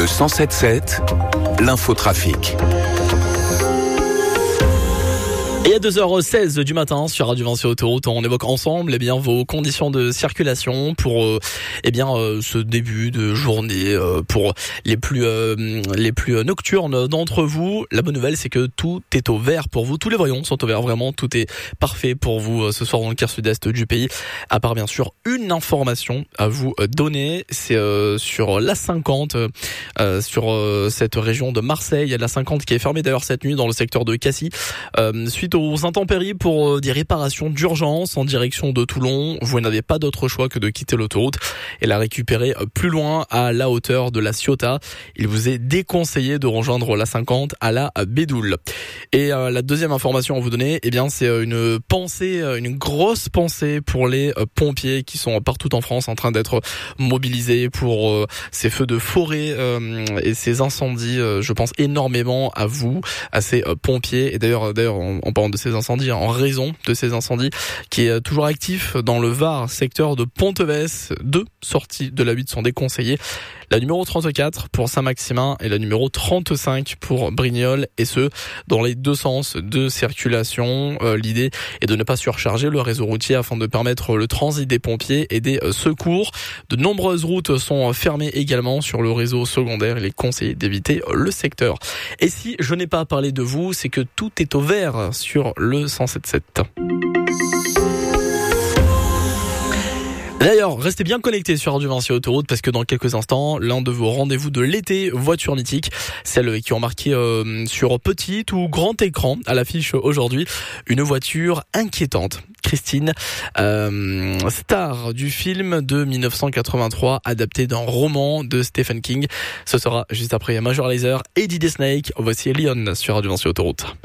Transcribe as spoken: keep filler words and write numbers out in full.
Le cent sept sept, l'infotrafic. Et à deux heures seize du matin sur Radio Vinci Autoroute, on évoque ensemble eh bien vos conditions de circulation pour euh, eh bien euh, ce début de journée euh, pour les plus euh, les plus nocturnes d'entre vous. La bonne nouvelle, c'est que tout est au vert pour vous, tous les voyants sont au vert, vraiment tout est parfait pour vous euh, ce soir dans le quart sud-est du pays. À part bien sûr une information à vous donner, c'est euh, sur l'A cinquante, euh, sur euh, cette région de Marseille, il y a l'A cinquante qui est fermée d'ailleurs cette nuit dans le secteur de Cassis euh, suite aux intempéries pour des réparations d'urgence en direction de Toulon. Vous n'avez pas d'autre choix que de quitter l'autoroute et la récupérer plus loin à la hauteur de la Ciotat. Il vous est déconseillé de rejoindre l'A cinquante à la Bédoule. Et euh, la deuxième information à vous donner, eh bien, c'est une pensée, une grosse pensée pour les pompiers qui sont partout en France en train d'être mobilisés pour euh, ces feux de forêt euh, et ces incendies. Euh, je pense énormément à vous, à ces euh, pompiers. Et d'ailleurs, d'ailleurs, en, en parlant de ces incendies, en raison de ces incendies, qui est toujours actif dans le Var, secteur de Ponteves. Deux sorties de la huit sont déconseillées. La numéro trente-quatre pour Saint-Maximin et la numéro trente-cinq pour Brignoles, et ce, dans les deux sens de circulation. Euh, l'idée est de ne pas surcharger le réseau routier afin de permettre le transit des pompiers et des euh, secours. De nombreuses routes sont fermées également sur le réseau secondaire. Il est conseillé d'éviter le secteur. Et si je n'ai pas parlé de vous, c'est que tout est au vert sur le cent sept sept. D'ailleurs, restez bien connectés sur Radio Vinci Autoroute parce que dans quelques instants, l'un de vos rendez-vous de l'été, voitures mythiques, celles qui ont marqué euh, sur petit ou grand écran à l'affiche aujourd'hui, une voiture inquiétante. Christine, euh, star du film de dix-neuf cent quatre-vingt-trois, adapté d'un roman de Stephen King. Ce sera juste après Major Lazer et Diddy Snake. Voici Leon sur Radio Vinci Autoroute.